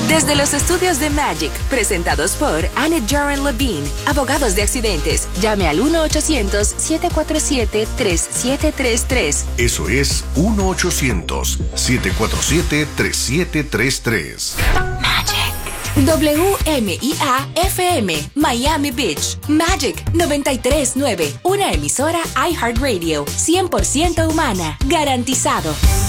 Desde los estudios de Magic, presentados por Annette Jaren Levine, abogados de accidentes. Llame al 1-800-747-3733. Eso es 1-800-747-3733. Magic. WMIA-FM, Miami Beach. Magic 93.9, una emisora iHeartRadio, 100% humana, garantizado.